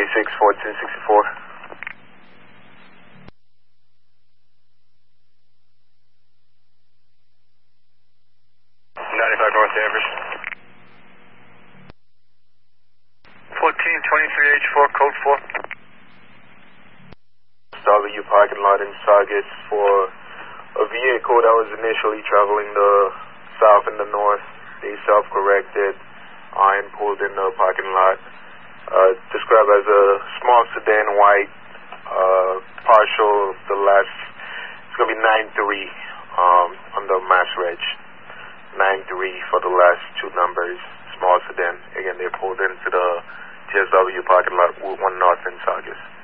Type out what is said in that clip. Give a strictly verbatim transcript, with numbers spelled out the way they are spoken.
twenty-six, fourteen sixty-four. ninety-five North Danvers. fourteen twenty-three H four, code four. W parking lot in Saugus for a vehicle that was initially traveling the south and the north. They self-corrected uh, and pulled in the parking lot. Uh, described as a small sedan, white, uh, partial, the last, it's going to be nine three um, on the mass reg. nine three for the last two numbers, small sedan. Again, they pulled into the T S W parking lot, one North in Saugus.